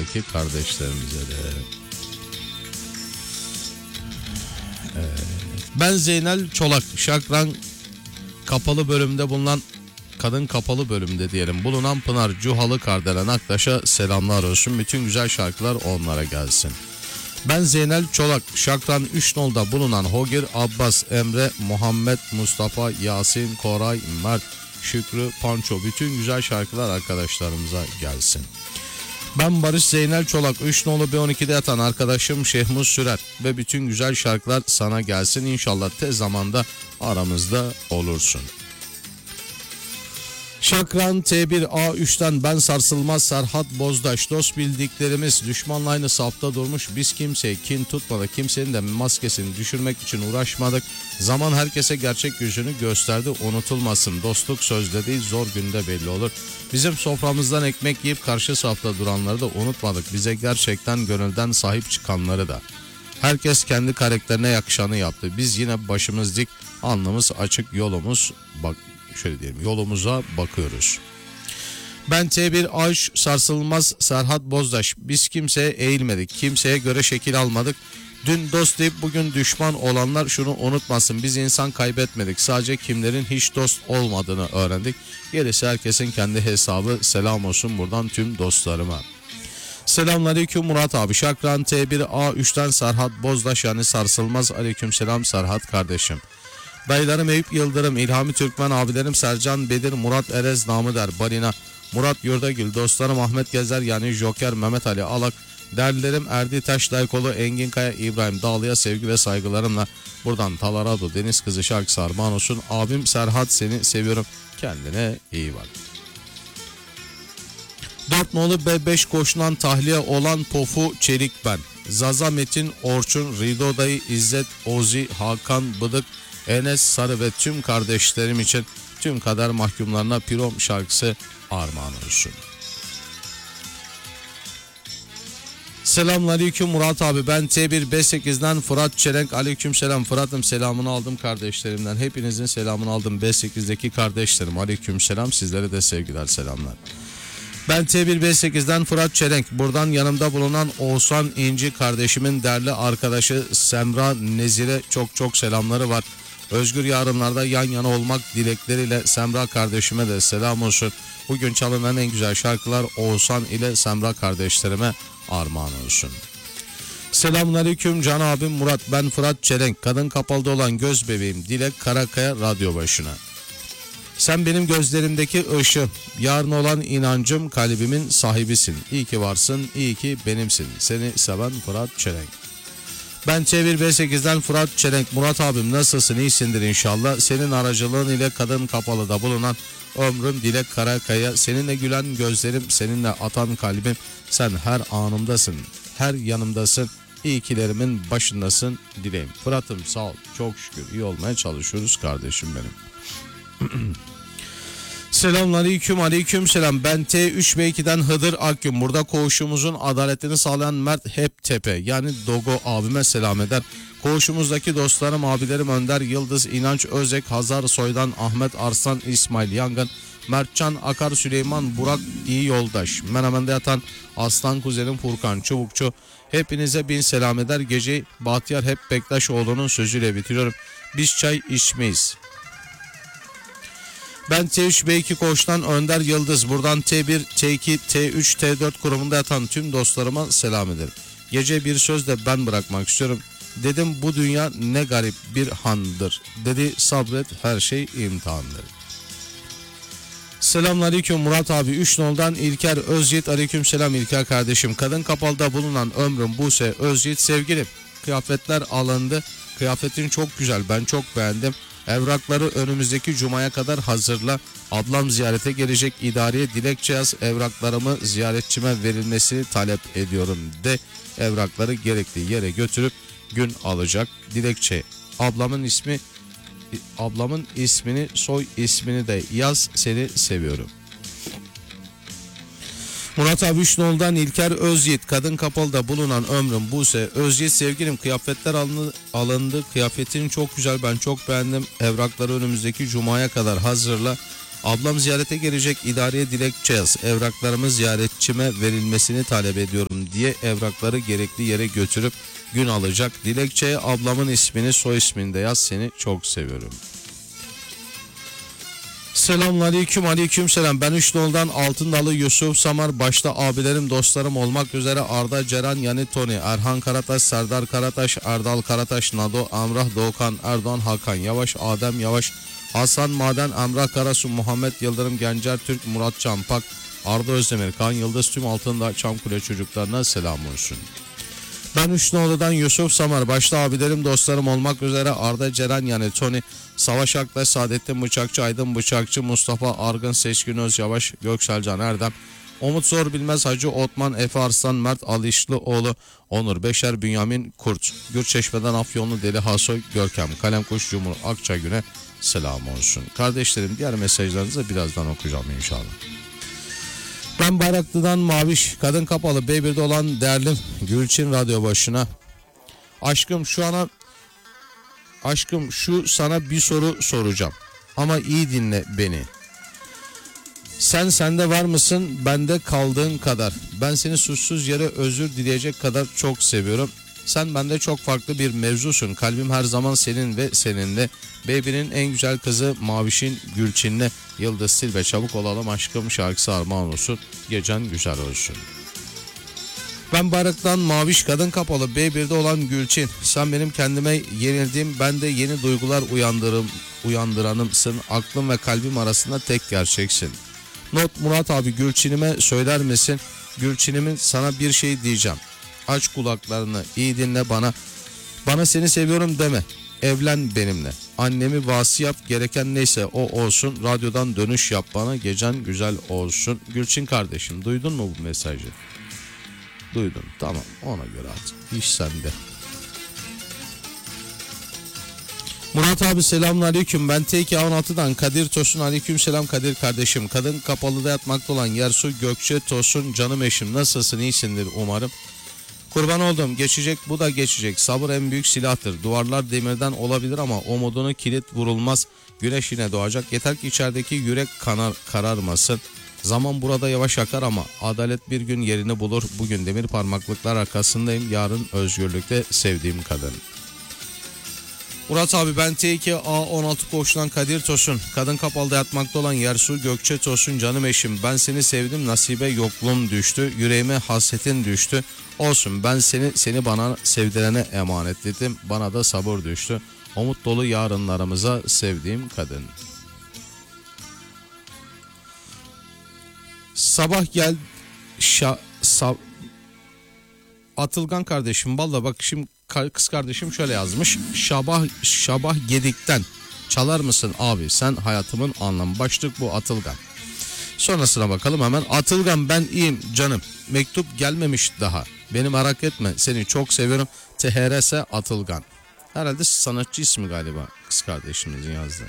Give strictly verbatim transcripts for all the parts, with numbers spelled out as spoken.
sekizdeki kardeşlerimize de. Evet. Ben Zeynel Çolak, Şakran kapalı bölümde bulunan, kadın kapalı bölümde diyelim, bulunan Pınar Cuhalı Kardelen Aktaş'a selamlar olsun. Bütün güzel şarkılar onlara gelsin. Ben Zeynel Çolak, Şakran üç nolda bulunan Hogir, Abbas, Emre, Muhammed, Mustafa, Yasin, Koray, Mert, Şükrü, Panço, bütün güzel şarkılar arkadaşlarımıza gelsin. Ben Barış Zeynel Çolak, üç nolu B on iki'de yatan arkadaşım Şehmuz Sürer ve bütün güzel şarkılar sana gelsin. İnşallah tez zamanda aramızda olursun. Şakran T bir A üç'ten ben Sarsılmaz Serhat Bozdaş, dost bildiklerimiz düşmanla aynı safta durmuş, biz kimseye kin tutmadık, kimsenin de maskesini düşürmek için uğraşmadık. Zaman herkese gerçek yüzünü gösterdi, unutulmasın, dostluk sözde değil zor günde belli olur. Bizim soframızdan ekmek yiyip karşı safta duranları da unutmadık, bize gerçekten gönülden sahip çıkanları da. Herkes kendi karakterine yakışanı yaptı, biz yine başımız dik, alnımız açık, yolumuz bak şöyle diyelim, yolumuza bakıyoruz. Ben T bir Ayş Sarsılmaz Serhat Bozdaş, biz kimseye eğilmedik, kimseye göre şekil almadık. Dün dost deyip bugün düşman olanlar şunu unutmasın, biz insan kaybetmedik, sadece kimlerin hiç dost olmadığını öğrendik. Gerisi herkesin kendi hesabı, selam olsun buradan tüm dostlarıma. Selamünaleyküm Murat abi, Şakran T bir A üç'ten Serhat Bozdaş yani Sarsılmaz, aleykümselam Serhat kardeşim. Dayılarım Eyüp Yıldırım, İlhami Türkmen, abilerim Sercan Bedir, Murat Erez, Namıder, Balina, Murat Yurdagül, dostlarım Ahmet Gezer yani Joker, Mehmet Ali Alak, derlilerim Erdi Taş Daykolu, Engin Kaya, İbrahim Dağlı'ya sevgi ve saygılarımla buradan Talarado Deniz Kızı şarkısı armağan olsun. Abim Serhat, seni seviyorum, kendine iyi bak. dört nolu B beş koşulan tahliye olan Pofu Çelik ben. Zaza Metin, Orçun, Rido Dayı, İzzet, Ozi, Hakan Bıdık, Enes Sarı ve tüm kardeşlerim için tüm kader mahkumlarına Pirom şarkısı armağan olsun. Selamünaleyküm Murat abi, ben T bir B sekiz'den Fırat Çelenk, aleykümselam Fırat'ım, selamını aldım kardeşlerimden, hepinizin selamını aldım B sekiz'deki kardeşlerim, aleykümselam, sizlere de sevgiler selamlar. Ben T bir B sekiz'den Fırat Çelenk, buradan yanımda bulunan Oğuzhan İnci kardeşimin değerli arkadaşı Semra Nezir'e çok çok selamları var. Özgür yarınlarda yan yana olmak dilekleriyle Semra kardeşime de selam olsun. Bugün çalınan en güzel şarkılar Oğuzhan ile Semra kardeşlerime armağan olsun. Selamünaleyküm can abim Murat, ben Fırat Çelenk, kadın kapalıda olan göz bebeğim Dilek Karakaya radyo başına. Sen benim gözlerimdeki ışığım, yarın olan inancım, kalbimin sahibisin. İyi ki varsın, iyi ki benimsin. Seni seven Fırat Çelenk. Ben T bir B sekiz'den Fırat Çelenk, Murat abim nasılsın, iyisindir inşallah. Senin aracılığın ile kadın kapalıda bulunan ömrüm Dilek Karakaya, seninle gülen gözlerim, seninle atan kalbim, sen her anımdasın, her yanımdasın, iyikilerimin başındasın dileğim. Fırat'ım sağ ol, çok şükür iyi olmaya çalışıyoruz kardeşim benim. Selamünaleyküm, aleyküm selam. Ben T üç B iki'den Hıdır Akgün. Burada koğuşumuzun adaletini sağlayan Mert Heptepe yani Dogo abime selam eder. Koğuşumuzdaki dostlarım, abilerim Önder Yıldız, İnanç Özek, Hazar Soydan, Ahmet Arslan, İsmail Yangın, Mertcan Akar, Süleyman Burak iyi yoldaş, Menemen'de yatan Aslan kuzenim Furkan Çubukçu. Hepinize bin selam eder. Geceyi Bahtiyar Hep Bektaşoğlu'nun sözüyle bitiriyorum. Biz çay içmeyiz. Ben T üç B iki koğuştan Önder Yıldız. Buradan T bir, T iki, T üç, T dört kurumunda yatan tüm dostlarıma selam ederim. Gece bir söz de ben bırakmak istiyorum. Dedim bu dünya ne garip bir handır. Dedi sabret, her şey imtihandır. Selamünaleyküm Murat abi. üç noldan İlker Özyiğit, aleykümselam İlker kardeşim. Kadın kapalıda bulunan ömrüm Buse Özyiğit, sevgilim. Kıyafetler alındı. Kıyafetin çok güzel, ben çok beğendim. Evrakları önümüzdeki cumaya kadar hazırla. Ablam ziyarete gelecek, idareye dilekçe yaz. Evraklarımı ziyaretçime verilmesini talep ediyorum de. Evrakları gerekli yere götürüp gün alacak. Dilekçe. Ablamın ismi ablamın ismini, soy ismini de yaz. Seni seviyorum. Murat abi üç noldan İlker Özyiğit, kadın kapalıda bulunan ömrüm Buse Özyiğit, sevgilim kıyafetler alındı, alındı. Kıyafetin çok güzel, ben çok beğendim. Evrakları önümüzdeki cumaya kadar hazırla. Ablam ziyarete gelecek, idareye dilekçe yaz. Evraklarımı ziyaretçime verilmesini talep ediyorum diye evrakları gerekli yere götürüp gün alacak. Dilekçeye ablamın ismini, soy ismini de yaz. Seni çok seviyorum. Selamünaleyküm, aleyküm selam. Ben Üçnoğlu'dan Altındalı Yusuf Samar. Başta abilerim, dostlarım olmak üzere Arda, Ceren, yani Tony, Erhan Karataş, Serdar Karataş, Erdal Karataş, Nado, Amrah, Doğukan, Erdoğan, Hakan Yavaş, Adem Yavaş, Hasan Maden, Emrah Karasu, Muhammed Yıldırım, Gencer Türk, Murat Çampak, Arda Özdemir, Kaan Yıldız, tüm Altındağ Çamkule çocuklarına selam olsun. Ben Üçnoğlu'dan Yusuf Samar. Başta abilerim, dostlarım olmak üzere Arda, Ceren, yani Tony, Savaş Aktaş, Saadettin Bıçakçı, Aydın Bıçakçı, Mustafa Argın, Seçkin Öz Yavaş, Gökselcan Erdem, Umut Zor Bilmez, Hacı Otman, Efe Arslan, Mert Alişlioğlu, Onur Beşer, Bünyamin Kurt, Gürçeşme'den Afyonlu Deli Hasoy, Görkem Kalemkuş, Cumhur Akçagün'e selam olsun. Kardeşlerim, diğer mesajlarınızı birazdan okuyacağım inşallah. Ben Bayraklı'dan Maviş, Kadın Kapalı B bir'de olan değerli Gülçin radyo başına. Aşkım şu ana Aşkım şu sana bir soru soracağım. Ama iyi dinle beni. Sen sende var mısın? Bende kaldığın kadar. Ben seni suçsuz yere özür dileyecek kadar çok seviyorum. Sen bende çok farklı bir mevzusun. Kalbim her zaman senin ve seninle. B bir'in en güzel kızı Maviş'in Gülçin'le. Yıldız Silve, çabuk olalım aşkım şarkısı armağan olsun. Gecen güzel olsun. Ben Bayrak'tan Maviş, Kadın Kapalı B bir'de olan Gülçin. Sen benim kendime yenildiğim, ben de yeni duygular uyandırım, uyandıranımsın. Aklım ve kalbim arasında tek gerçeksin. Not Murat abi, Gülçin'ime söyler misin? Gülçin'imin sana bir şey diyeceğim. Aç kulaklarını, iyi dinle bana. Bana seni seviyorum deme. Evlen benimle. Annemi vasi yap, gereken neyse o olsun. Radyodan dönüş yap bana, gecen güzel olsun. Gülçin kardeşim, duydun mu bu mesajı? Duydum, tamam, ona göre artık iş sende. Murat abi selamünaleyküm. Ben T iki on altıdan Kadir Tosun. Aleyküm selam Kadir kardeşim. Kadın Kapalı'da yatmakta olan Yersu Gökçe Tosun, canım eşim, nasılsın, iyisindir umarım. Kurban oldum, geçecek, bu da geçecek. Sabır en büyük silahtır. Duvarlar demirden olabilir ama umudunu kilit vurulmaz. Güneş yine doğacak. Yeter ki içerideki yürek kanar, kararmasın. Zaman burada yavaş akar ama adalet bir gün yerini bulur. Bugün demir parmaklıklar arkasındayım. Yarın özgürlükte sevdiğim kadın. Murat abi ben T iki A on altı koğuşundan Kadir Tosun. Kadın Kapalı'da yatmakta olan Yersu Gökçe Tosun, canım eşim. Ben seni sevdim, nasibe yokluğum düştü. Yüreğime hasretin düştü. Olsun, ben seni seni bana sevdirene emanetledim. Bana da sabır düştü. Umut dolu yarınlarımıza sevdiğim kadın. Sabah gel şa, sab, Atılgan kardeşim, valla bak şimdi kız kardeşim şöyle yazmış. Şabah şabah gedikten çalar mısın abi, sen hayatımın anlamı. Başlık bu, Atılgan. Sonrasına bakalım hemen. Atılgan ben iyiyim canım. Mektup gelmemiş daha. Beni merak etme, seni çok seviyorum. T H R S Atılgan. Herhalde sanatçı ismi galiba kız kardeşimizin yazdığı.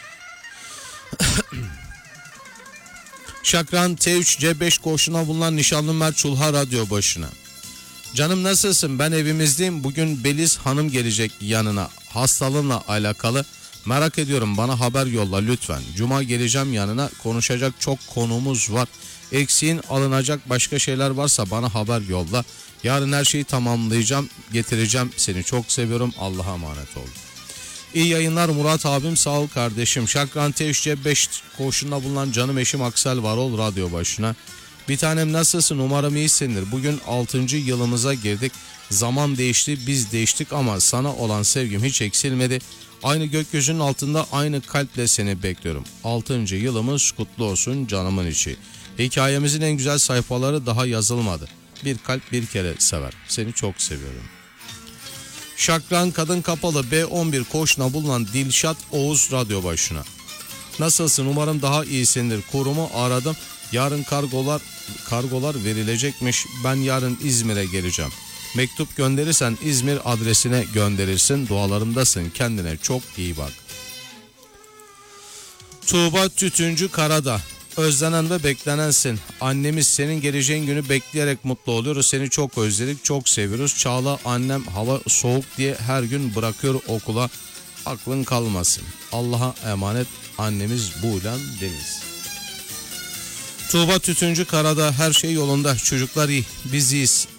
Şakran T üç C beş koğuşuna bulunan nişanlı Mert Çulha radyo başına. Canım nasılsın? Ben evimizdeyim. Bugün Beliz Hanım gelecek yanına. Hastalığımla alakalı. Merak ediyorum, bana haber yolla lütfen. Cuma geleceğim yanına. Konuşacak çok konumuz var. Eksiğin alınacak başka şeyler varsa bana haber yolla. Yarın her şeyi tamamlayacağım, getireceğim. Seni çok seviyorum. Allah'a emanet ol. İyi yayınlar Murat abim, sağ ol kardeşim. Şakran T üç C beş koğuşunda bulunan canım eşim Aksel Varol radyo başına. Bir tanem nasılsın? Umarım iyisindir. Bugün altıncı yılımıza girdik. Zaman değişti, biz değiştik ama sana olan sevgim hiç eksilmedi. Aynı gökyüzünün altında aynı kalple seni bekliyorum. altıncı yılımız kutlu olsun canımın içi. Hikayemizin en güzel sayfaları daha yazılmadı. Bir kalp bir kere sever. Seni çok seviyorum. Şakran Kadın Kapalı B on bir koğuşuna bulunan Dilşat Oğuz radyo başına. Nasılsın? Umarım daha iyisindir. Kurumu aradım. Yarın kargolar kargolar verilecekmiş. Ben yarın İzmir'e geleceğim. Mektup gönderirsen İzmir adresine gönderirsin. Dualarımdasın. Kendine çok iyi bak. Tuğba Tütüncü Karadağ. Özlenen ve beklenensin. Annemiz senin geleceğin günü bekleyerek mutlu oluyoruz. Seni çok özledik, çok seviyoruz. Çağla annem hava soğuk diye her gün bırakıyor okula. aklın kalmasın. Allah'a emanet, annemiz Buğlan Deniz. Tuğba Tütüncü Karada her şey yolunda. Çocuklar iyi, biz iyiyiz.